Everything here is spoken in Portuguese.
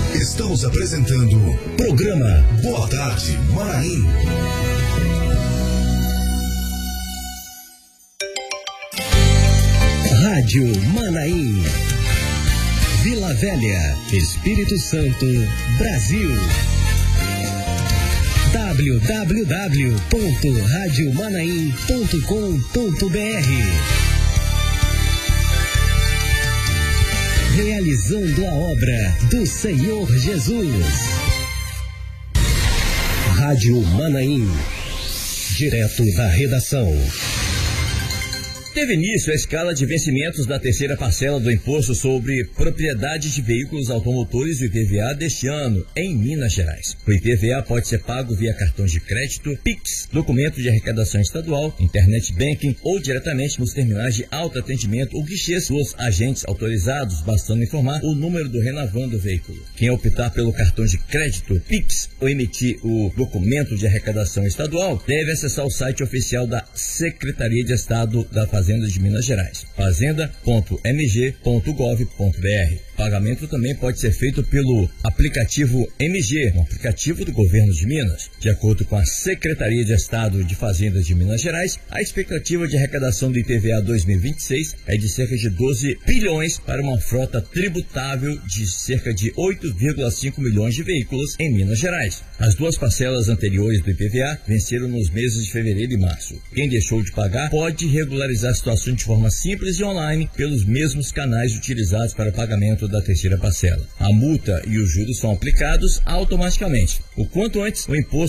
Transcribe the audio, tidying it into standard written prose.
Estamos apresentando programa Boa Tarde Manaim. Rádio Manaim. Vila Velha, Espírito Santo, Brasil. www.radiomanaim.com.br. Realizando a obra do Senhor Jesus. Rádio Manaim. Direto da redação. Teve início a escala de vencimentos da terceira parcela do Imposto sobre Propriedade de Veículos Automotores, o IPVA, deste ano, em Minas Gerais. O IPVA pode ser pago via cartões de crédito, Pix, documento de arrecadação estadual, internet banking ou diretamente nos terminais de autoatendimento ou guichês dos agentes autorizados, bastando informar o número do Renavan do veículo. Quem optar pelo cartão de crédito, Pix, ou emitir o documento de arrecadação estadual, deve acessar o site oficial da Secretaria de Estado da Fazenda de Minas Gerais, fazenda.mg.gov.br. Pagamento também pode ser feito pelo aplicativo MG, um aplicativo do governo de Minas. De acordo com a Secretaria de Estado de Fazenda de Minas Gerais, a expectativa de arrecadação do IPVA 2026 é de cerca de 12 bilhões para uma frota tributável de cerca de 8,5 milhões de veículos em Minas Gerais. As duas parcelas anteriores do IPVA venceram nos meses de fevereiro e março. Quem deixou de pagar pode regularizar a situação de forma simples e online pelos mesmos canais utilizados para o pagamento da terceira parcela. A multa e os juros são aplicados automaticamente. O quanto antes o imposto